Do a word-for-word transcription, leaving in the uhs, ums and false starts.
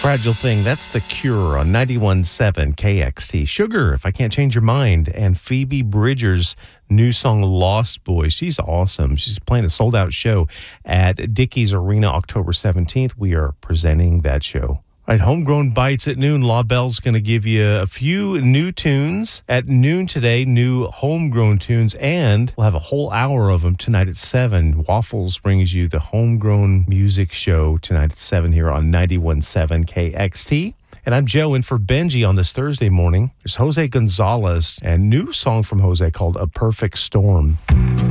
Fragile Thing, that's The Cure on ninety-one point seven K X T. Sugar, If I Can't Change Your Mind, and Phoebe Bridgers' new song, Lost Boy. She's awesome. She's playing a sold-out show at Dickies Arena October seventeenth. We are presenting that show. All right, Homegrown Bites at noon. La Belle's going to give you a few new tunes at noon today, new homegrown tunes, and we'll have a whole hour of them tonight at seven. Waffles brings you the Homegrown Music Show tonight at seven here on ninety-one point seven K X T. And I'm Joe in for Benji on this Thursday morning. There's Jose Gonzalez and new song from Jose called A Perfect Storm.